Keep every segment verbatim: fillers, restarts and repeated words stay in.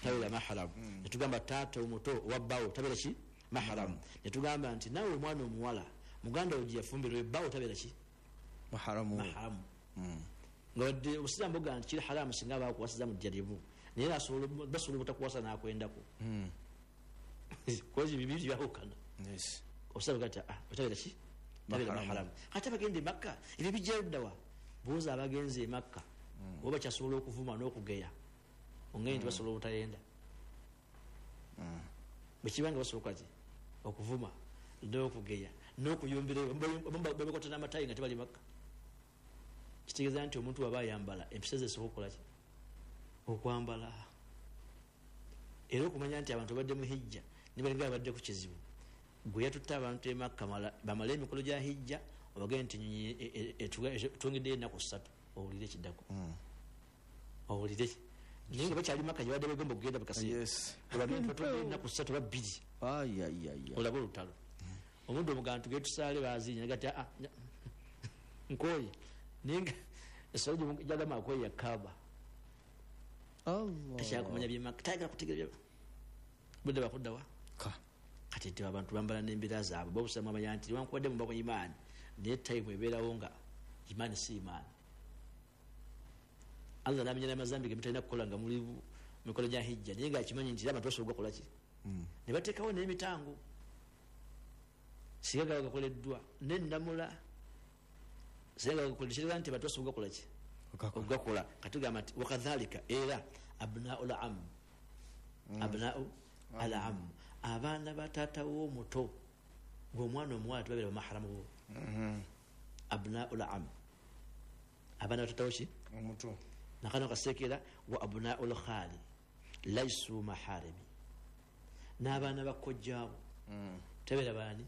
tabira mahram netugamba taata omuto wabbawo tabira ki mahram netugamba nti nawe omwana omuwala muganda oji yafumbirwa ebbawo tabira ki mahram mahram ngode usirambo ganti kiri haramu singa ba kuwasiza mu jaribu naye asobola basobola butakuwasa nakwendako kozi bibiri byahukana yes osaba gata ah tabira ki tabira mahram hata bagende makka ibi bijerudawa boza abagenze makka oba kyasobola okuvuma n'okugeya ongende basobola obutayenda bwekibanga basobola kati okuvuma n'okugeya n'okuyumbira babakota n'amatayi nga tebali makka kitegeeza nti omuntu waba ayambala empisa ze zisobola okukola ki okwambala era okumanya nti abantu badde mu hijja nibalinga badde ku kizibu gwe yatutta abantu e makka bamala emikolo gya hijja obagende nti nyonyi etwongeddeyo ennaku ssatu owulire ekiddako owulire naye nga bakyali makka gyebadde bagomba okugenda bukaseennaku ssatu oba bbiri olaba olutalo omuntu omugamba tugende tusaale bazinya gati nkooye naye nga esolo gyagamba akooye yakkaaba takyakumanya byemakka tayagala kutegeera budde bakuddawa kati nti abantu bambala n'embeera zaabwe babusama amanya nti newankubadde mubako imaani naye tayimu ebeerawo nga imaani si imaani Allah namenya n'amazambi ge mutalina kukola nga muli mikolo gya hijja naye nga akimanyi nti abantu basobola kukola ki ne bateekawo n'emitango sigaga bagakoleddwa n'ennamula sigaga bagakoleddwa nti abantu basobola kukola ki okugakola katugamba nti wakadhalika era abnaul am abnau al am abaana bataata w'omuto ng'omwana omuwala tebabeera bamaharamu bo abnaul am abaana bataata wo ki omuto nakano kasekera wa abnaul khali laisu maharimi n'abaana bakojjaawo tebeera baani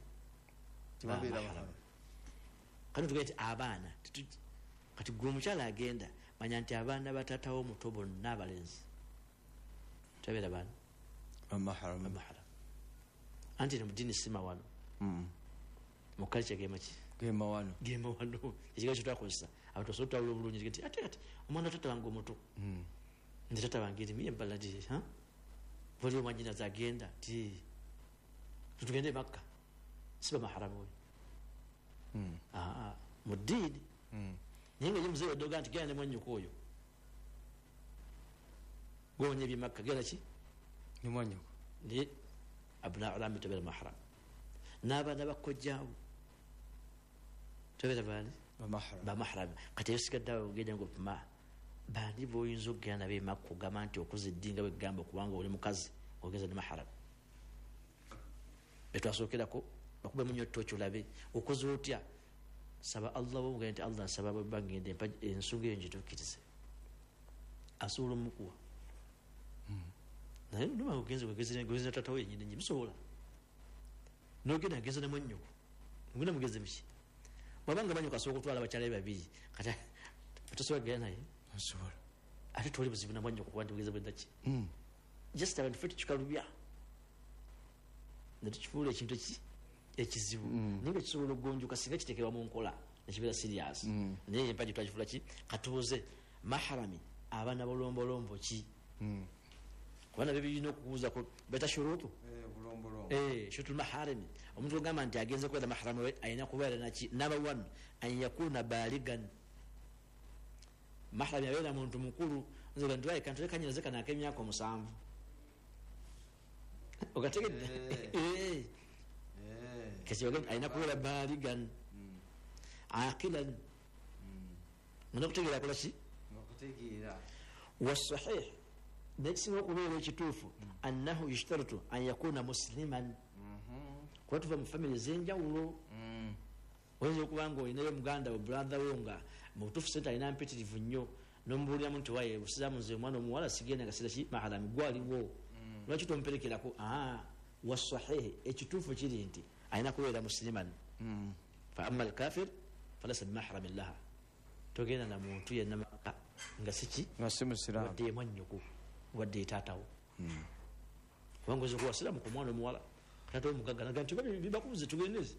kati tugende abaana kati gwe omukyala agenda manya nti abaana bataatawo omuto bonna abalenzi tebeera baani amahram amahram anti mudini sima wano mukalcha gema ki gema wano gema wano ekiga kitwakozesa abantu sota ulo bulungi kiti ate ate omwana tata wangu muto mm ndi tata wangi miye baladi ha voli mwajina za agenda ti tutugende makka siba mahram we mm ah mudini mm ninga je mzee doga anti genda mwenye koyo gonye bi makka genda ki ni mwenye ni abna alami tabel mahram naba nabakojjaawo tebera bali ba mahram ba mahram kati yosikadda ogenda ngo ma bandi boyinzo gana be makko gamanti okuziddinga be gamba kubanga oli mukazi ogeza ni mahram etwasokerako bakube munyo tocho labe okozo otya saba Allah wo ngende Allah sababu bangende ensunge njito kitise asulu mukuwa mm naye nduma ogenze ogeze ngeze tata we nyine nyimusobola nogenda ngeze na mwenyo nguna mugeze mishi wabanga banyo kasoko twala bachale babiri kata tusobola gena naye asobola ate toli buzibu na mwenyo kuwandi mugeze bwendachi mm just about fifty chikalubya ndikifule ekintu ki ekizibu ninga kisobola gonjuka singa kitekerwa mu nkola nekibera serious naye empaji twakifula ki katubuze mahrami abana bolombolombo ki mm wana bibi no kuuza ko beta shurutu eh bulombolombo eh shurutu maharimi omuntu ogamba nti agenze kwenda maharamu we ayina kubeera naki number one an yakuna baligan mahrami abera muntu mukuru nze bantu bae kantu lekanyira zeka na kemyako musanvu ogategedde eh eh kesi ogen ayina kubeera baligan aqilan muna kutegeera kola ki kutegeera wasahih nexinga okubeera ekituufu annahu yushtaratu an yakuna musliman kuba tuva mu family zenjawulo oyinza okubanga olinayo muganda wo brother wo nga mubutuufu sente alina mpitirivu nnyo nomubuuliramu nti waye busiraamu nze omwana omuwala sigenda gasira ki maharami gwaliwo lwaki tomperekerako aa wasahihi ekituufu kiri nti alina kubeera musliman fa amma alkafir falasa bimahramin laha togenda na muntu yenna maka nga siki nga si musiraamu wadde mwannyoko wadde taatawo kubanga oza okuwasiramu ku mwana omuwala taata omugaga naga nti bibakubuze tugendeze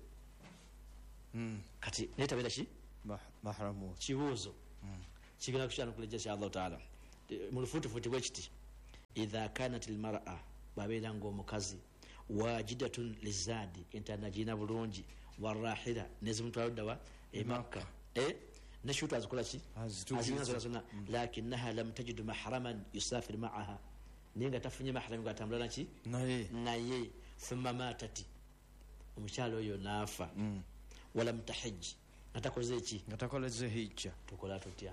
kati naye tabeera ki mahramu kibuuzo kigenda kukyana kulejja kya allahu taala mu lufuutifuuti bwe kiti idha kanat almar'a babeera ng'omukazi wajidatun lizadi entana jina bulungi warahira nezimutwala ddawa emakka eh nashutu azikola ki azina zona zona lakinaha lam tajid mahraman yusafir ma'aha ninga tafunye mahram gatambula naki naye naye thumma matati omukyalo oyo naafa wala mtahij atakoze eki ngatakoleze hijja tukola tutya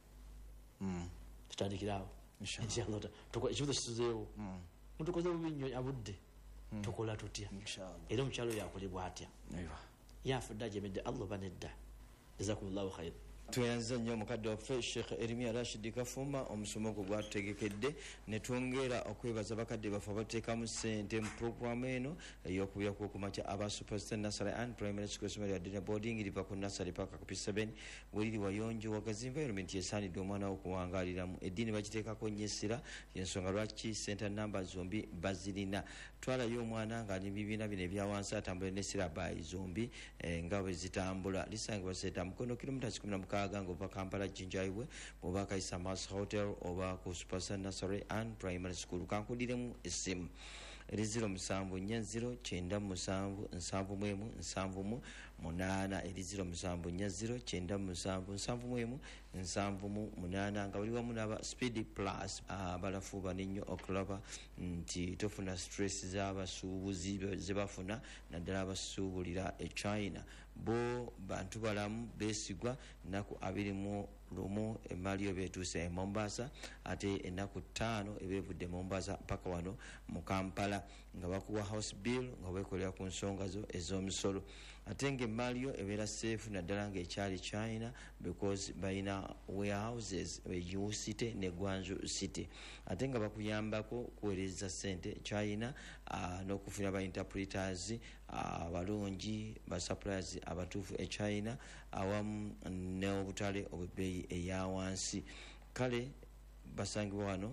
mm tutandikirawo inshallah inshallah tukola ekibuzo kituzeewo mutukoze bubinyo abudde tukola tutya inshallah era omukyalo yakolebwa atya aiwa yafudde ajemedde allah banedda jazakumullahu khair tuyanza nnyo omukadde waffe Sheikh Erimia Rashid Kafuma omusomo gwe gwatutegekedde ne twongera okwebaza bakadde baffe abateekamu ssente mu programu eno ey'okubya kw'okumakya aba Superstar Nursery and Primary School Somali Adina Boarding liva ku nursery paka ku P seven weliri wayonjo wagazi environment yesaanidde omwana wo okuwangaaliramu eddiini bagiteekako nnyo essira y'ensonga lwaki center number zombi bazirina twalayo omwana ng'ali bibiina bino ebyawansi atambula n'essira bayi zombi nga bwe zitambula lisangibwa seeta mukono kilomita kikumi na mukaaga nga oba Kampala Jinjaiwe oba Kaisa Mars Hotel oba ku Superstar Nursery and Primary School kankudiremu essimu eri ziro musanvu nnya ziro kyenda musanvu nsanvu mu emu nsanvu mu munaana eri ziro musanvu nnya ziro kyenda musanvu nsanvu mu emu nsanvu mu munaana nga buli wamu n'aba Speed Plus abalafuuba n'ennyo okulaba nti tofuna stress z'abasuubuzi ze bafuna naddala abasuubulira e China bo bantu balamu beesigwa ennaku abiri mu lumu emaliyo beetuuse e Mombasa ate ennaku ttaano ebeevudde Mombasa mpaka wano mu Kampala nga bakuwa house bill nga beekolera ku nsonga zo ez'omusolo ate nga emaliyo ebeera seefu naddala ng'ekyali China because balina warehouses Yiwu City ne Guangzhou City ate nga bakuyambako kuweereza ssente China uh, n'okufuna ba interpreters abalungi uh, ba suppliers abatuufu e China awamu n'obutale obw'ebbeeyi eya wansi kale basangibwa wano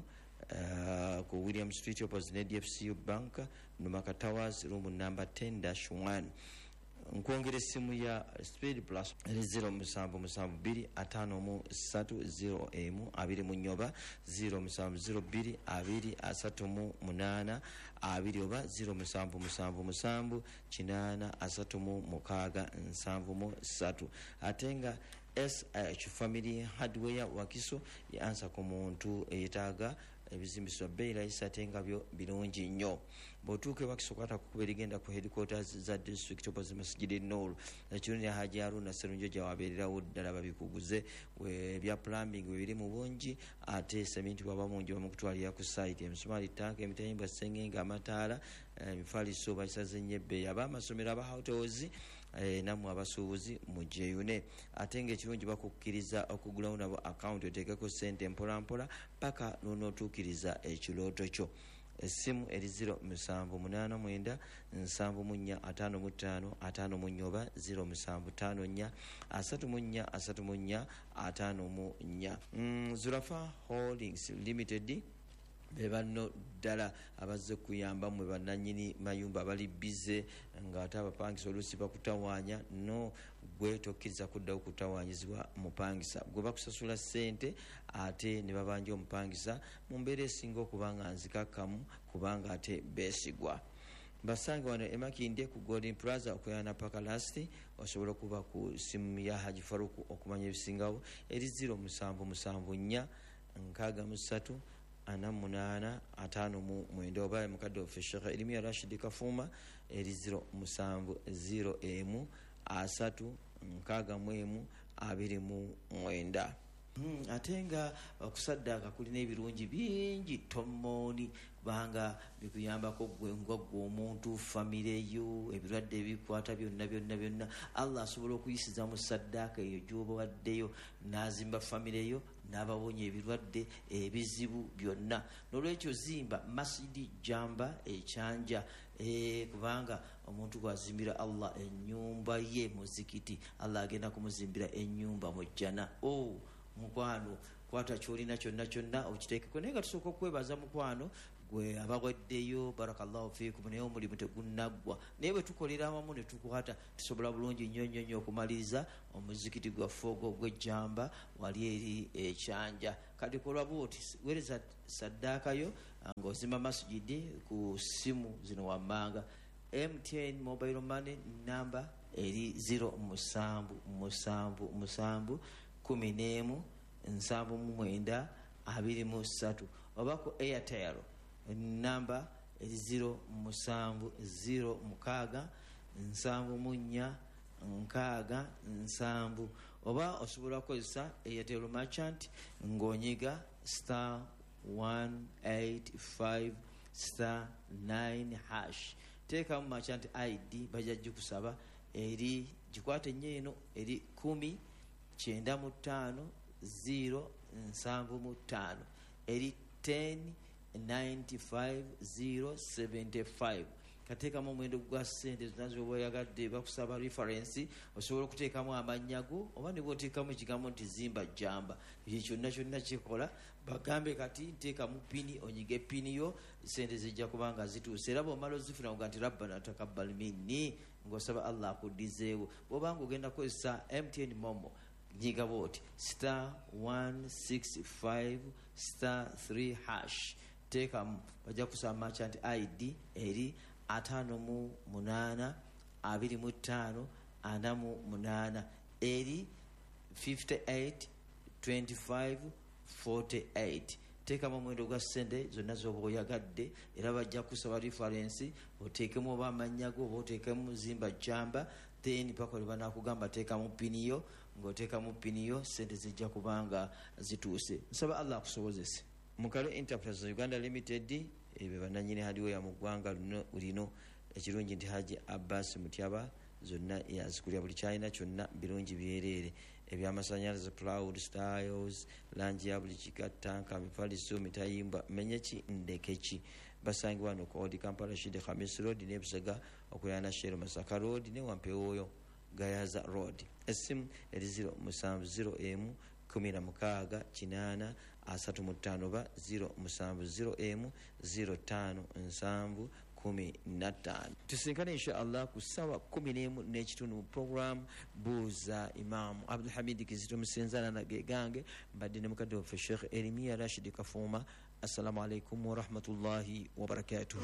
uh, ku William Street opposite D F C U Bank Numaka Towers room number ten dash one nkwongera essimu ya Speed Plus zero musanvu musanvu bbiri ataano mu ssatu zero emu abiri mu nnyoba zero musanvu zero bbiri abiri asatu mu munaana abiri oba zero musanvu musanvu musanvu kinaana asatu mu mukaaga nsanvu mu ssatu ate nga S H Family Hardware Wakiso yansa ku muntu eyetaaga ebizimbiswa bei layisa ate nga byo birungi nnyo bw'otuuka Wakiso kwata kukuba erigenda ku headquarters za district opposite Masjid Noor ekirungi Haji Haruna Sserunjo gye wabeererawo ddala babikuguze ebya plumbing bwe biri mu bungi ate sementi bwaba mungi bamukutwalira ku site emisumaali tanka emitayimbwa ssengenga amataala emifaliso bakisaze nnyo ebbeeyi ab'amasomero aba hotels eh, namwe abasuubuzi mujeyune ate ng'ekirungi bakukkiriza okugulawo nabo akawunti oteekeko ssente mpolampola paka n'onootuukiriza ekirooto kyo essimu eri zero musanvu munaana mwenda nsanvu mu nnya ataano mu ttaano ataano mu nnya oba zero musanvu ttaano nnya asatu mu nnya asatu mu nnya ataano mu nnya mm, Zulafa Holdings Limited be banno ddala abazze kuyamba mwe bannannyini mayumba abali bize ng'ate abapangisa oluusi bakutawaanya no gwe tokkiriza kuddawo kutawaanyizibwa mupangisa gwe bakusasula ssente ate ne babanja omupangisa mu mbeera esinga okuba nga nzikakkamu kubanga ate beesigwa basange wano emakinde ku Golden Plaza okuyana paka lasti osobola okuba ku simu ya Haji Faruku okumanya ebisingawo eri zero musanvu musanvu nnya nkaaga mu ssatu ana munaana ataano mu mwenda oba mukadde waffe Sheikh Erimia Rashid Kafuma eri zero musanvu zero emu asatu nkaaga mu emu abiri mu mwenda. Hmm, ate nga okusaddaaka kulina ebirungi bingi tomooni kubanga bikuyambako gwe ngwaggwe omuntu famire yo ebirwadde ebikwata byonna byonna byonna Allah asobola okuyisiza mu saddaaka eyo gy'oba waddeyo n'azimba famire yo n'abawonya ebirwadde ebizibu byonna n'olwekyo zimba masidi jamba ekyanja e, kubanga omuntu gwazimbira Allah ennyumba ye muzikiti Allah agenda kumuzimbira ennyumba mu jjana. oh mukwano kwata kyolina kyonna kyonna okiteekeko naye nga tusooka okwebaza mukwano gwe abaweddeyo barakallahu fiikum naye omulimu tegunnaggwa naye bwe tukolera awamu ne tukwata tusobola bulungi nnyo nnyo nnyo okumaliriza omuzikiti gwaffe ogwo ogw'ejjamba wali eri ekyanja kati kolwa bwoti weereza saddaakayo ng'ozimba masjidi ku simu zino wammanga. M T N mobile money number eri zero musanvu musanvu musanvu kumi n'emu nsanvu mu mwenda abiri mu ssatu. Oba ku Airtel number eri zero musanvu zero mukaaga nsanvu mu nnya nkaaga nsanvu. Oba osobola kukozesa Airtel merchant ng'onyiga star one eight five star nine hash. Teekamu merchant I D bajja gikusaba eri gikwate nnyo eno eri kumi kyenda mu ttaano zero nsanvu mu ttaano eri ten ninety five zero seventy five. Kateekamu omuwendo gwa ssente zonna z'oba oyagadde bakusaba reference osobola okuteekamu amannya go oba ne bw'oteekamu ekigambo nti zimba jjamba. Ekyo kyonna kyonna kikola bagambe kati nteekamu pini onyige pini yo ssente zijja kuba nga zituuse. Era bw'omala ozifuna nga nti rabbana takabbal minni ng'osaba Allah akuddizeewo. Bw'obanga ogenda kukozesa M T N momo nyiga bw'oti star one six five star three hash. Teekamu bajja kusaba merchant I D eri ataano mu munaana abiri mu ttaano ana mu munaana eri fifty eight twenty five forty eight. Teekamu omuwendo gwa ssente zonna z'oba oyagadde era bajja kusaba reference oteekemu oba amannya go oba oteekemu zimba jjamba then paka lwe banaakugamba teekamu pini yo ng'oteekamu pini yo ssente zijja kubanga zituuse. Nsaba Allah akusobozese. Mukalo Enterprise Uganda Limited ebe bananyini hadiwo ya mugwanga luno ulino ekirungi nti Haji Abbas Mutyaba zonna yazikulya buli kyalina kyonna birungi byerere ebyamasanyalaze Proud Styles langi ya buli kikatanka mifaliso mitayimba menyeki ndekeki basangibwa wano ku Old Kampala Shide Khamis Road ne Busega okulana Shero Masaka Road ne Wampeoyo Gayaza Road. Esimu eri zero musanvu zero emu kumi na mukaaga kinaana asatu mu ttaano ba zero musanvu zero emu zero ttaano nsanvu kumi na ttaano. Tusinkane insha Allah ku ssaawa kumi n'emu n'ekitundu mu program buuza Imam Abdul Hamid Kizito Musinzana na gegange mbadde ne mukadde waffe Sheikh Erimiya Rashid Kafuma. Assalamu alaikum wa rahmatullahi wa barakatuh.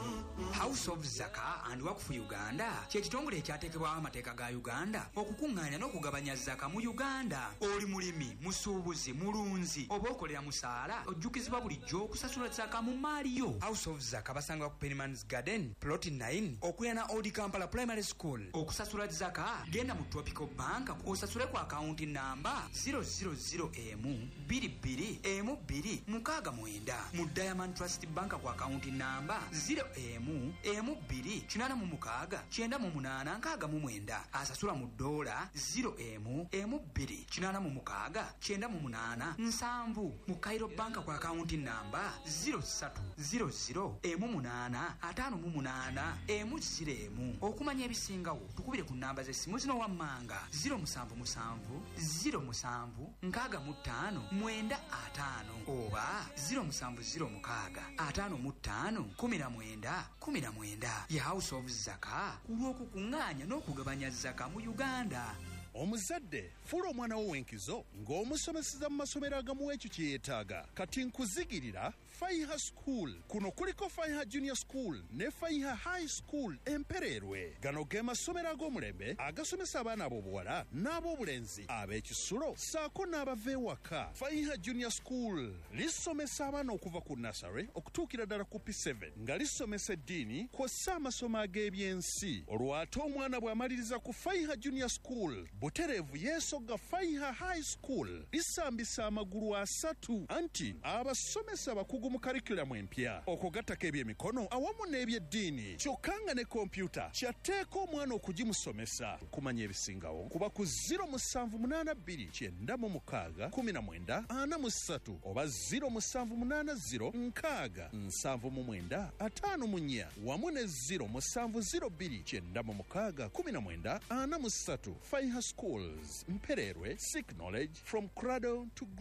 House of Zaka and Waqf Uganda kyekitongole ekyateekebwawo amateeka ga Uganda okukuŋŋaanya n'okugabanya zaka mu Uganda. Oli mulimi, musuubuzi, mulunzi oba okolera musaala ojjukizibwa bulijjo okusasula zaka mu maali yo. House of Zaka basanga ku Pennyman's Garden plot nine okulana Old Kampala Primary School. Okusasula zaka genda mu Tropical Bank osasule ku account namba zero zero zero emu bbiri bbiri emu bbiri mukaaga mwenda. Mu Diamond Trust Bank ku account namba zero emu emu bbiri kinaana mu mukaaga kyenda mu munaana nkaaga mu mwenda. Asasula mu dola zero emu emu bbiri kinaana mu mukaaga kyenda mu munaana nsanvu. Mu Cairo Bank ku account namba zero satu zero zero emu munaana ataano mu munaana emu ziro emu. Okumanya ebisingawo tukubire ku namba z'essimu zino wammanga zero musanvu musanvu zero musanvu nkaaga mu ttaano mwenda ataano oba zero musanvu ziro mukaaga ataano mu ttaano kumi na mwenda kumi na mwenda. Ya House of Zaka ku lw'okukuŋŋaanya n'okugabanya zaka mu Uganda. Omuzadde fuula omwana wo w'enkizo ng'omusomeseza mu masomero agamu ekyo kye yeetaaga. Kati nkuzigirira Faiha School. Kuno kuliko Faiha Junior School ne Faiha High School Empererwe. Gano ge masomero ag'omulembe agasomesa abaana ab'obuwala n'ab'obulenzi ab'ekisulo ssaako n'abava ewaka. Faiha Junior School lisomesa abaana okuva ku nursery okutuukira ddala ku P seven nga lisomesa eddiini kw'ossa amasomo ag'ebyensi. Olwo ate omwana bw'amaliriza ku Faiha Junior School butereevu yeesogga Faiha High School lisambisa amagulu asatu anti abasomesa bakugu mu karikulamu empya okugattako ebyemikono awamu n'ebyeddiini kyokka nga ne kompyuta kyatteeka omwana okugimusomesa. Kumanya ebisingawo kuba ku zero musanvu munaana bbiri kyenda mu mukaaga kumi na mwenda ana mu ssatu oba zero musanvu munaana ziro nkaaga nsanvu mu mwenda ataano mu nnya wamu ne zero musanvu ziro bbiri kyenda mu mukaaga kumi na mwenda ana mu ssatu. Faiha Schools Mpererwe, seek knowledge from cradle to grave.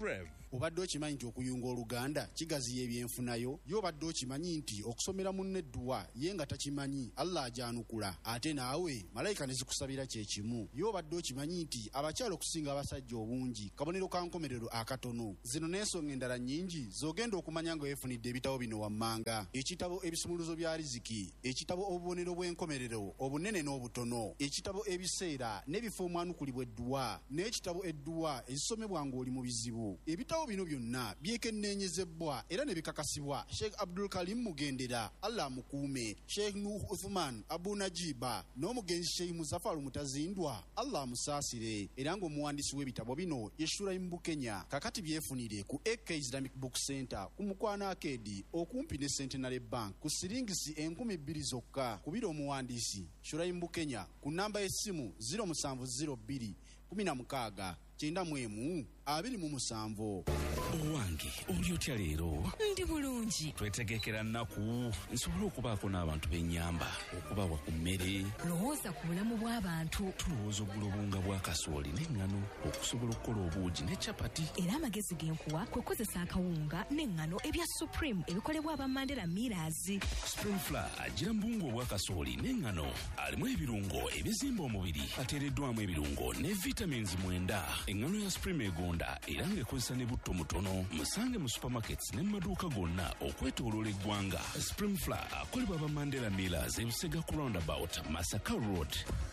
obadde okimanyi nti okuyunga oluganda kigaziya ebyenfunayo y'obadde okimanyi nti okusomera munne edduwa ye nga takimanyi Allah ajanukula ate naawe malayika ne zikusabira kye kimu y'obadde okimanyi nti abakyala okusinga abasajja obungi kabonero ka nkomerero akatono zino n'ensonga endala nnyingi z'ogenda okumanya nga weefunidde ebitabo bino wammanga ekitabo ebisumuluzo bya riziki ekitabo obubonero bw'enkomerero obunene n'obutono ekitabo ebiseera n'ebifo omwanukulibwa edduwa n'ekitabo edduwa ezisomebwa ng'oli mu bizibu ebitabo bino byonna byekenneenyezebwa era ne bikakasibwa Sheikh Abdul Karim Mugendera Allah amukuume Sheikh Nuh Uthman Abu Najiba n'omugenzi Sheikh Muzafaru Mutazindwa Allah amusaasire era ng'omuwandiisi w'ebitabo bino ye Shuraim Bukenya kakati byefunire ku A K Islamic Book Center ku Mukwana Arcade okumpi ne Centenary Bank ku siringisi enkumi bbiri zokka kubira omuwandiisi Shuraim Bukenya ku namba y'essimu zero seven zero two kumi na mukaaga kyenda mu emu abiri mu musanvu. Owange oli otya leero? Ndi bulungi. Twetegekera nnaku nsobola okubaako n'abantu b'ennyamba okubawa ku mmere. Lowooza ku bulamu bw'abantu. Tulowooza oggula obunga bwa kasooli n'eŋŋano okusobola okukola obuugi ne capati. Era amagezi g'enkuwa kwe kukozesa akawunga n'eŋŋano ebya Supreme ebikolebwa aba Mandela Millers. Spring Flour agira mu buwunga obwa kasooli n'eŋŋano alimu ebirungo ebizimba omubiri ateereddwamu ebirungo ne vitamins mwenda. Eŋŋano ya Supreme egonda era ng'ekozesa ne butto mutono. Musange mu supermarkets ne mu maduuka gonna okwetooloola eggwanga. Spring Flour akolebwa aba Mandela Millers e Busega ku roundabout Masaka Road.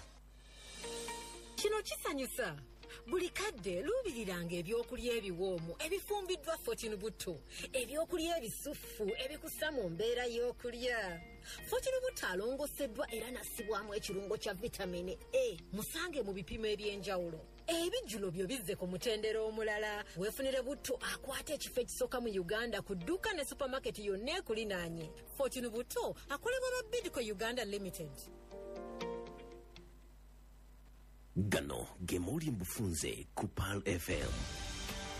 Kino kisanyusa. Buli kadde luubiriranga ebyokulya ebiwoomu ebifumbiddwa Fortune Butto, ebyokulya ebisufu ebikussa mu mbeera y'okulya. Fortune Butto alongoseddwa era nassibwamu ekirungo kya vitamini A musange mu bipimo eby'enjawulo. Ebijjulo byo bizze ku mutendera omulala. Weefunire Butto akwata ekifo ekisooka mu Uganda ku dduuka ne supermarket yonna ekulinaanye. Fortune Butto akolebwa lwa Bidco Uganda Limited. Gano ge muli mbufunze ku Pal F M.